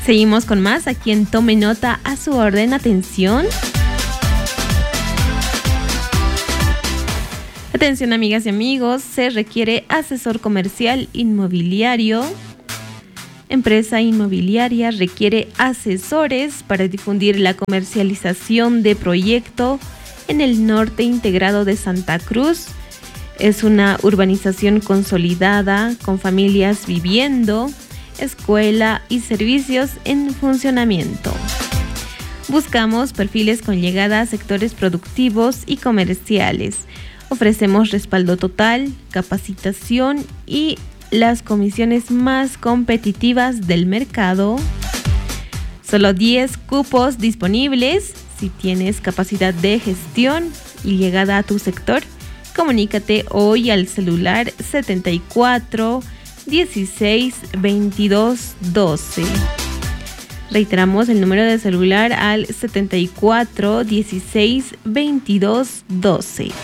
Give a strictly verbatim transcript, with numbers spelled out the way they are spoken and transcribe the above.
Seguimos con más aquí en Tome Nota, a su orden, atención. Atención, amigas y amigos, se requiere asesor comercial inmobiliario. Empresa inmobiliaria requiere asesores para difundir la comercialización de proyecto en el norte integrado de Santa Cruz. Es una urbanización consolidada con familias viviendo, escuela y servicios en funcionamiento. Buscamos perfiles con llegada a sectores productivos y comerciales. Ofrecemos respaldo total, capacitación y las comisiones más competitivas del mercado. Solo diez cupos disponibles. Si tienes capacidad de gestión y llegada a tu sector, comunícate hoy al celular setenta y cuatro, dieciséis, veintidós, doce. Reiteramos el número de celular al setenta y cuatro, dieciséis, veintidós, doce.